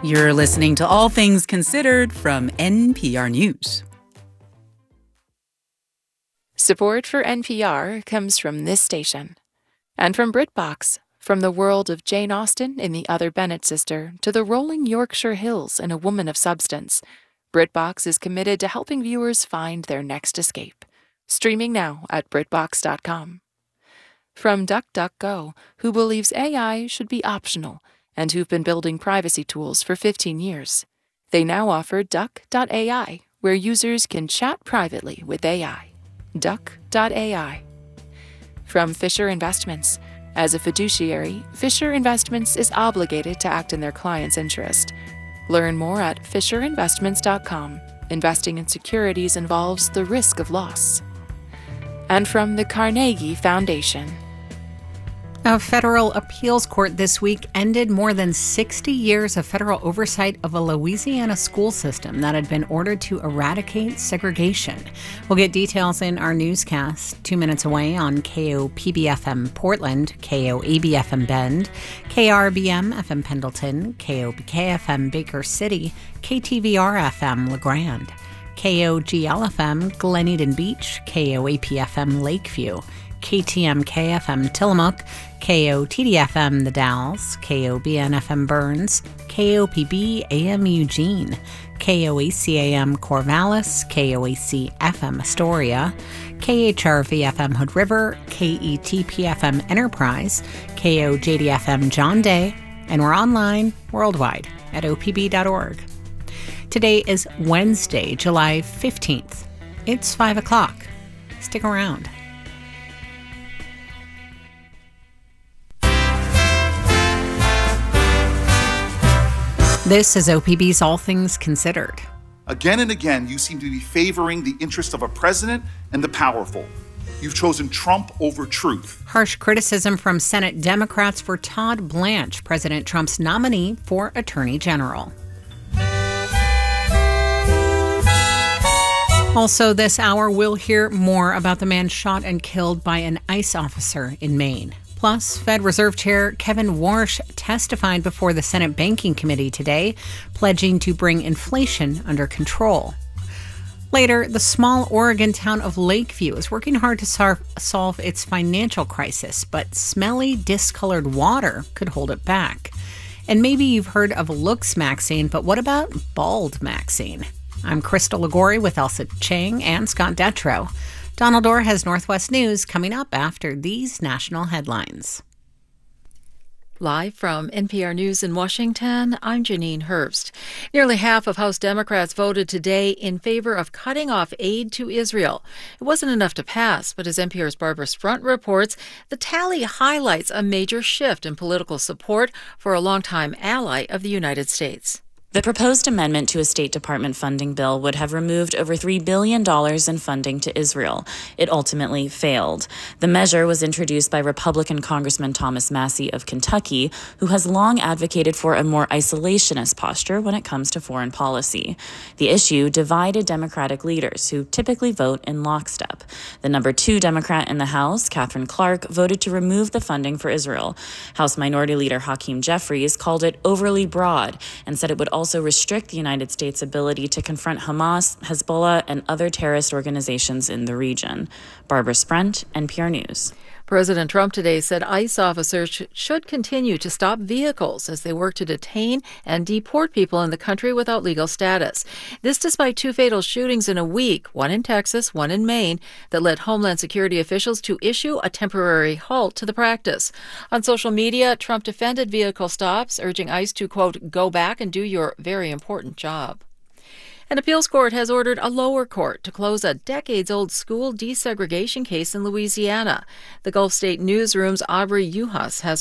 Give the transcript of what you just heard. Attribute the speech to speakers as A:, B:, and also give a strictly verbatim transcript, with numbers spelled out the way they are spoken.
A: You're listening to All Things Considered from N P R News.
B: Support for N P R comes from this station. And from BritBox, from the world of Jane Austen in The Other Bennet Sister to the rolling Yorkshire Hills in A Woman of Substance, BritBox is committed to helping viewers find their next escape. Streaming now at BritBox dot com. From DuckDuckGo, who believes A I should be optional and who've been building privacy tools for fifteen years. They now offer Duck dot A I, where users can chat privately with A I. Duck dot A I. From Fisher Investments. As a fiduciary, Fisher Investments is obligated to act in their client's interest. Learn more at Fisher Investments dot com. Investing in securities involves the risk of loss. And from the Carnegie Foundation.
C: A federal appeals court this week ended more than sixty years of federal oversight of a Louisiana school system that had been ordered to eradicate segregation. We'll get details in our newscast two minutes away on K O P B F M Portland, K O A B F M Bend, K R B M F M Pendleton, K O B K F M Baker City, K T V R F M LeGrand, K O G L F M Glen Eden Beach, K O A P F M Lakeview, K T M K F M Tillamook, K O T D F M The Dalles, K O B N F M Burns, K O P B A M Eugene, K O A C A M Corvallis, K O A C F M Astoria, K H R V F M Hood River, K E T P F M Enterprise, K O J D F M John Day, and we're online worldwide at O P B dot org. Today is Wednesday, July fifteenth. It's five o'clock. Stick around. This is O P B's All Things Considered.
D: Again and again, you seem to be favoring the interest of a president and the powerful. You've chosen Trump over truth.
C: Harsh criticism from Senate Democrats for Todd Blanche, President Trump's nominee for Attorney General. Also this hour, we'll hear more about the man shot and killed by an ICE officer in Maine. Plus, Fed Reserve Chair Kevin Warsh testified before the Senate Banking Committee today, pledging to bring inflation under control. Later, the small Oregon town of Lakeview is working hard to sar- solve its financial crisis, but smelly, discolored water could hold it back. And maybe you've heard of Looks Maxine, but what about Bald Maxine? I'm Crystal Ligori with Elsa Chang and Scott Detrow. Donald Orr has Northwest News coming up after these national headlines.
B: Live from N P R News in Washington, I'm Janine Herbst. Nearly half of House Democrats voted today in favor of cutting off aid to Israel. It wasn't enough to pass, but as N P R's Barbara Sprunt reports, the tally highlights a major shift in political support for a longtime ally of the United States.
E: The proposed amendment to a State Department funding bill would have removed over three billion dollars in funding to Israel. It ultimately failed. The measure was introduced by Republican Congressman Thomas Massie of Kentucky, who has long advocated for a more isolationist posture when it comes to foreign policy. The issue divided Democratic leaders, who typically vote in lockstep. The number two Democrat in the House, Catherine Clark, voted to remove the funding for Israel. House Minority Leader Hakeem Jeffries called it overly broad and said it would also also restrict the United States' ability to confront Hamas, Hezbollah, and other terrorist organizations in the region. Barbara Sprunt, N P R News.
B: President Trump today said ICE officers sh- should continue to stop vehicles as they work to detain and deport people in the country without legal status. This despite two fatal shootings in a week, one in Texas, one in Maine, that led Homeland Security officials to issue a temporary halt to the practice. On social media, Trump defended vehicle stops, urging ICE to, quote, go back and do your very important job. An appeals court has ordered a lower court to close a decades-old school desegregation case in Louisiana. The Gulf State Newsroom's Aubrey Uhas has